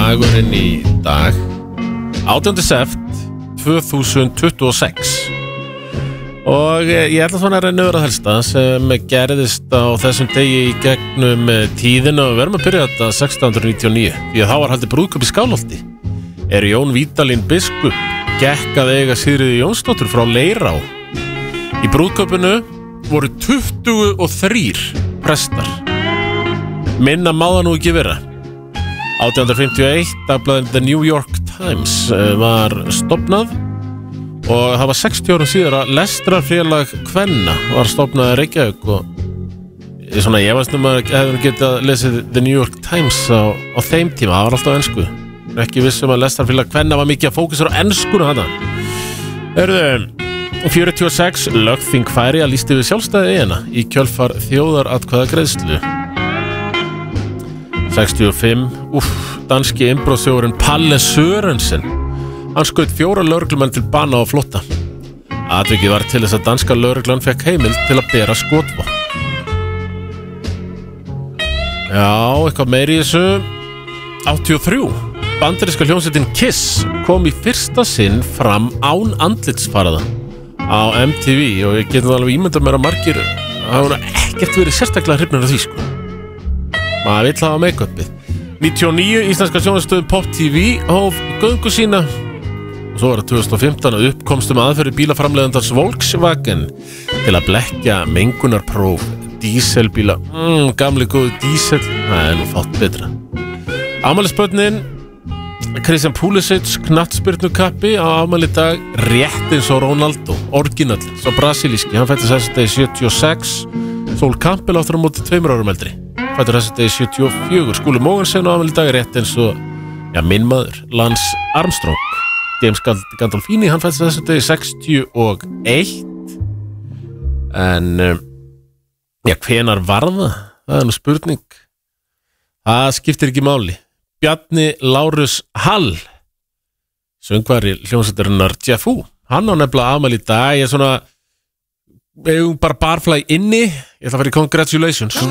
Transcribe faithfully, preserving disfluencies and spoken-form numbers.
dagurinn í dag átjánda september tvö þúsund tuttugu og sex og ég ætla svona að reyna yfir að helsta sem gerðist á þessum degi í gegnum tíðina og við verðum að byrja þetta sextán hundruð níutíu og níu því að þá var haldið brúðkaup í Skálholti er Jón Vídalín biskup gekk að eiga Sigríði Jónsdóttur frá Leirá. Í brúðkaupinu voru tuttugu og þrír prestar. Minna má það nú ekki vera. átján hundruð fimmtíu og eitt dagblaðið The New York Times var stofnað og það var sextíu árum síðar að lestrarfélag kvenna var stofnað í Reykjavík og ég svona ég veist um að hefur getað lesið The New York Times á, á þeim tíma, það var alltaf á ensku. Ekki vissum að lestrarfélag kvenna var mikið að fókusera á enskuna þarna. Hörðu, fjörutíu og sex lögþing Færeyja lýsti við sjálfstæði eyjanna í kjölfar þjóðaratkvæðagreiðslu. sextíu og fimm, uff, danski innbrotsþjófurinn Palle Sørensen. Hann skaut fjóra lögreglumenn til bana og flótta. Atvikið var til þess að danska lögreglan fekk heimild til að bera skotvopn. Já, eitthvað meiri í þessu. áttatíu og þrjú. Bandaríska hljómsveitin Kiss kom í fyrsta sinn fram án andlitsfaraða á M T V og ég geti alveg ímyndað mér að margir hafa ekkert verið sérstaklega hrifnir af því sko. Maður vill hafa make-upið. níutíu og níu íslenska sjónvarpsstöðin Pop T V hóf göngu sína og svo var það tvö þúsund og fimmtán að uppkomstum aðferði bílaframleiðandans Volkswagen til að blekkja mengunarpróf díselbíla. Mm, gamli góðu dísel, það er nú fátt betra. Afmælisbörnin Christian Pulisic knattspyrnukappi á afmæli í dag rétt eins og Ronaldo, orginal, svo brasilíski, hann fættist þess degi sjötíu og sex. Sol Campbell áttur á móti tveimur árum eldri, fættur þess degi sjötíu og fjögur. Skúli Mogensen á afmæli í dag rétt eins og ja, minn maður, Lance Armstrong. James Gandolfini, hann fættist þess degi sextíu og eitt. En ja, hvenar var það? Það er nú spurning. Það skiptir ekki máli. Bjarni Lárus Hall, söngvari hljómsveitarinnar Jeff-U, hann á nefnilega afmæli í dag. Ég er svona, ég er bara barfly inni, ég ætla að fara í congratulations.